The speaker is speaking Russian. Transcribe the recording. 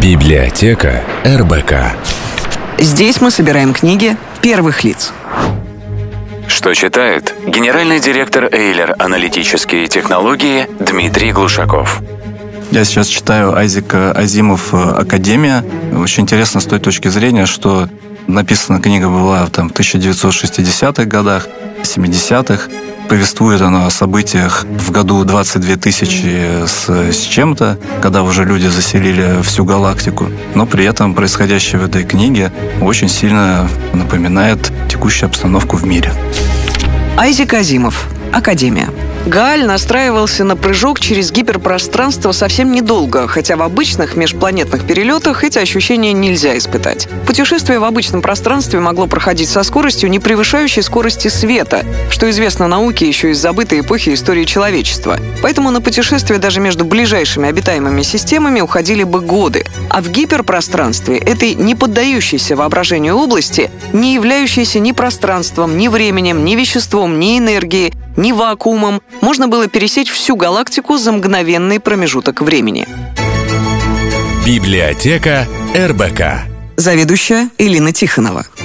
Библиотека РБК. Здесь мы собираем книги первых лиц. Что читает генеральный директор Эйлер аналитические технологии Дмитрий Глушаков. Я сейчас читаю Айзека Азимов «Академия». Очень интересно с той точки зрения, что написана книга была в 1960-х годах, 70-х. Повествует она о событиях в году 22 тысячи с чем-то, когда уже люди заселили всю галактику. Но при этом происходящее в этой книге очень сильно напоминает текущую обстановку в мире. Айзек Азимов. «Академия». Гааль настраивался на прыжок через гиперпространство совсем недолго, хотя в обычных межпланетных перелетах эти ощущения нельзя испытать. Путешествие в обычном пространстве могло проходить со скоростью, не превышающей скорости света, что известно науке еще из забытой эпохи истории человечества. Поэтому на путешествие даже между ближайшими обитаемыми системами уходили бы годы. А в гиперпространстве, этой не поддающейся воображению области, не являющейся ни пространством, ни временем, ни веществом, ни энергией, ни вакуумом, можно было пересечь всю галактику за мгновенный промежуток времени. Библиотека РБК. Заведующая Элина Тихонова.